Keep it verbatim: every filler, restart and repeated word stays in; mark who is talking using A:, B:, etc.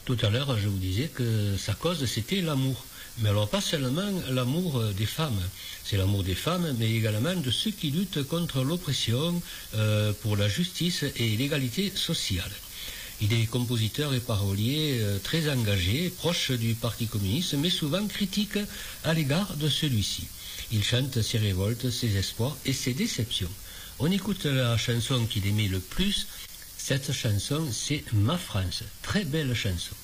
A: Tout à l'heure, je vous disais que sa cause, c'était l'amour. Mais alors, pas seulement l'amour des femmes. C'est l'amour des femmes, mais également de ceux qui luttent contre l'oppression, euh, pour la justice et l'égalité sociale. Il est compositeur et parolier euh, très engagé, proche du Parti communiste, mais souvent critique à l'égard de celui-ci. Il chante ses révoltes, ses espoirs et ses déceptions. On écoute la chanson qu'il aimait le plus. Cette chanson, c'est Ma France. Très belle chanson.